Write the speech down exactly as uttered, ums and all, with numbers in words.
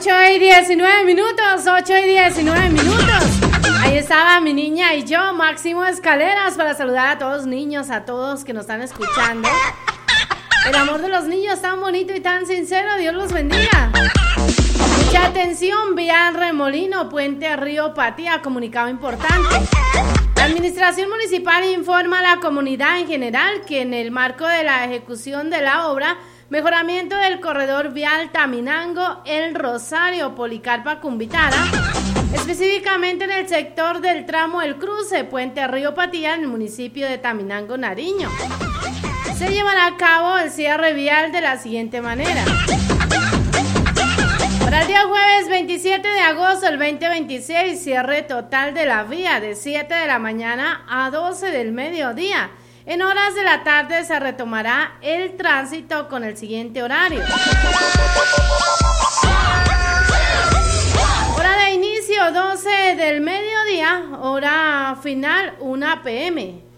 ocho y diecinueve minutos, ocho y diecinueve minutos. Ahí estaba mi niña y yo, Máximo Escaleras, para saludar a todos los niños, a todos que nos están escuchando. El amor de los niños tan bonito y tan sincero, Dios los bendiga. Mucha atención, vía Remolino, Puente Río Patía, comunicado importante. La Administración Municipal informa a la comunidad en general que en el marco de la ejecución de la obra mejoramiento del corredor vial Taminango, El Rosario, Policarpa Cumbitara, específicamente en el sector del tramo El Cruce, Puente Río Patía, en el municipio de Taminango, Nariño. Se llevará a cabo el cierre vial de la siguiente manera. Para el día jueves veintisiete de agosto del veinte veintiséis, cierre total de la vía de siete de la mañana a doce del mediodía. En horas de la tarde se retomará el tránsito con el siguiente horario. Hora de inicio doce del mediodía, hora final una p m